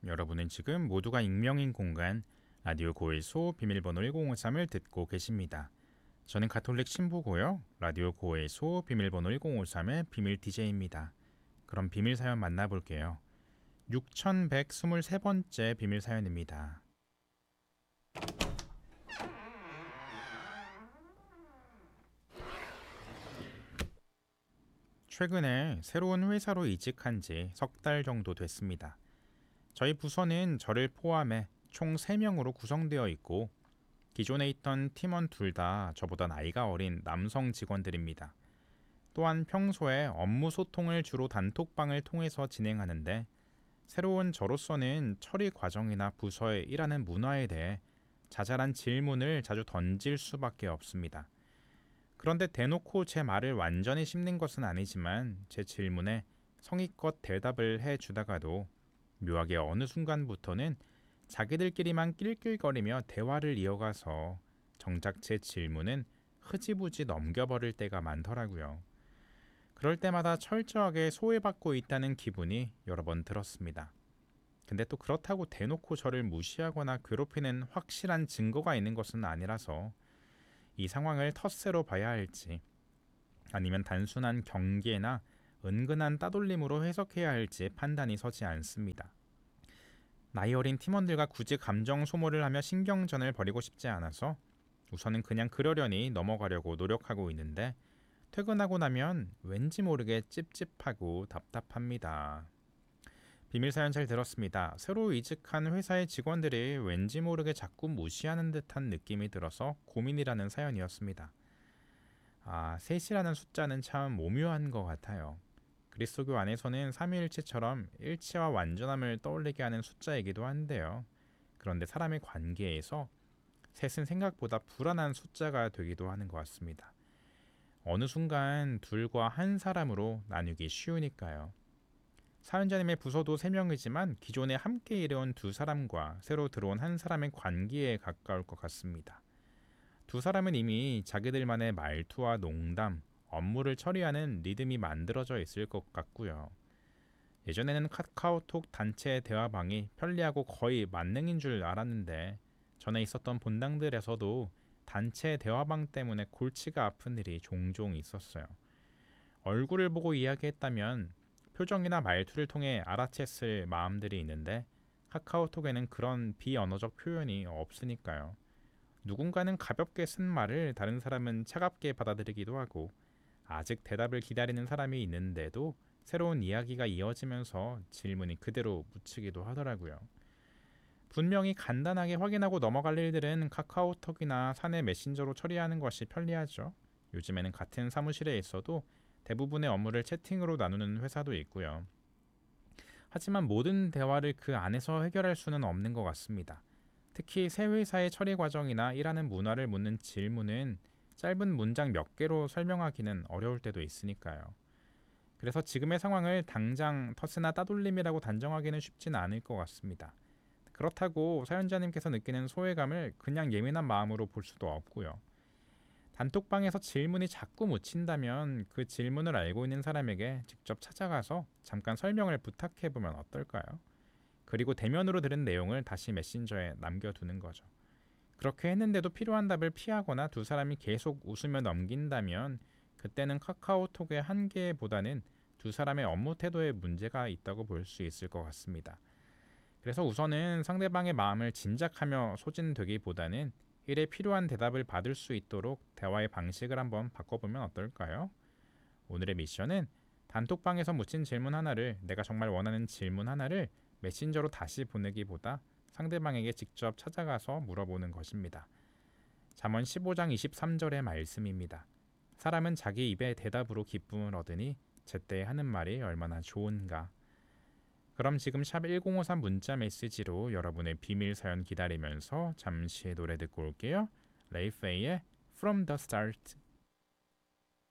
여러분은 지금 모두가 익명인 공간 라디오 고해소 비밀번호 1053을 듣고 계십니다. 저는 가톨릭 신부고요. 라디오 고해소 비밀번호 1053의 비밀 DJ입니다. 그럼 비밀 사연 만나볼게요. 6123번째 비밀 사연입니다. 최근에 새로운 회사로 이직한 지 석 달 정도 됐습니다. 저희 부서는 저를 포함해 총 3명으로 구성되어 있고 기존에 있던 팀원 둘 다 저보다 나이가 어린 남성 직원들입니다. 또한 평소에 업무 소통을 주로 단톡방을 통해서 진행하는데 새로운 저로서는 처리 과정이나 부서의 일하는 문화에 대해 자잘한 질문을 자주 던질 수밖에 없습니다. 그런데 대놓고 제 말을 완전히 씹는 것은 아니지만 제 질문에 성의껏 대답을 해주다가도 묘하게 어느 순간부터는 자기들끼리만 낄낄거리며 대화를 이어가서 정작 제 질문은 흐지부지 넘겨버릴 때가 많더라고요. 그럴 때마다 철저하게 소외받고 있다는 기분이 여러 번 들었습니다. 근데 또 그렇다고 대놓고 저를 무시하거나 괴롭히는 확실한 증거가 있는 것은 아니라서 이 상황을 텃세로 봐야 할지 아니면 단순한 경계나 은근한 따돌림으로 해석해야 할지 판단이 서지 않습니다. 나이 어린 팀원들과 굳이 감정 소모를 하며 신경전을 벌이고 싶지 않아서 우선은 그냥 그러려니 넘어가려고 노력하고 있는데 퇴근하고 나면 왠지 모르게 찝찝하고 답답합니다. 비밀 사연 잘 들었습니다. 새로 이직한 회사의 직원들이 왠지 모르게 자꾸 무시하는 듯한 느낌이 들어서 고민이라는 사연이었습니다. 셋이라는 숫자는 참 오묘한 것 같아요. 그리스도교 안에서는 삼위일체처럼 일체와 완전함을 떠올리게 하는 숫자이기도 한데요. 그런데 사람의 관계에서 셋은 생각보다 불안한 숫자가 되기도 하는 것 같습니다. 어느 순간 둘과 한 사람으로 나누기 쉬우니까요. 사연자님의 부서도 3명이지만 기존에 함께 일해온 두 사람과 새로 들어온 한 사람의 관계에 가까울 것 같습니다. 두 사람은 이미 자기들만의 말투와 농담, 업무를 처리하는 리듬이 만들어져 있을 것 같고요. 예전에는 카카오톡 단체 대화방이 편리하고 거의 만능인 줄 알았는데 전에 있었던 본당들에서도 단체 대화방 때문에 골치가 아픈 일이 종종 있었어요. 얼굴을 보고 이야기했다면 표정이나 말투를 통해 알아챘을 마음들이 있는데 카카오톡에는 그런 비언어적 표현이 없으니까요. 누군가는 가볍게 쓴 말을 다른 사람은 차갑게 받아들이기도 하고 아직 대답을 기다리는 사람이 있는데도 새로운 이야기가 이어지면서 질문이 그대로 묻히기도 하더라고요. 분명히 간단하게 확인하고 넘어갈 일들은 카카오톡이나 사내 메신저로 처리하는 것이 편리하죠. 요즘에는 같은 사무실에 있어도 대부분의 업무를 채팅으로 나누는 회사도 있고요. 하지만 모든 대화를 그 안에서 해결할 수는 없는 것 같습니다. 특히 새 회사의 처리 과정이나 일하는 문화를 묻는 질문은 짧은 문장 몇 개로 설명하기는 어려울 때도 있으니까요. 그래서 지금의 상황을 당장 텃세나 따돌림이라고 단정하기는 쉽진 않을 것 같습니다. 그렇다고 사연자님께서 느끼는 소외감을 그냥 예민한 마음으로 볼 수도 없고요. 단톡방에서 질문이 자꾸 묻힌다면 그 질문을 알고 있는 사람에게 직접 찾아가서 잠깐 설명을 부탁해보면 어떨까요? 그리고 대면으로 들은 내용을 다시 메신저에 남겨두는 거죠. 그렇게 했는데도 필요한 답을 피하거나 두 사람이 계속 웃으며 넘긴다면 그때는 카카오톡의 한계보다는 두 사람의 업무 태도에 문제가 있다고 볼 수 있을 것 같습니다. 그래서 우선은 상대방의 마음을 짐작하며 소진되기보다는 일에 필요한 대답을 받을 수 있도록 대화의 방식을 한번 바꿔보면 어떨까요? 오늘의 미션은 단톡방에서 묻힌 질문 하나를 내가 정말 원하는 질문 하나를 메신저로 다시 보내기보다 상대방에게 직접 찾아가서 물어보는 것입니다. 잠언 15장 23절의 말씀입니다. 사람은 자기 입의 대답으로 기쁨을 얻으니 제때 하는 말이 얼마나 좋은가. 그럼 지금 샵 1053 문자 메시지로 여러분의 비밀 사연 기다리면서 잠시 노래 듣고 올게요. 레이페이의 From the Start.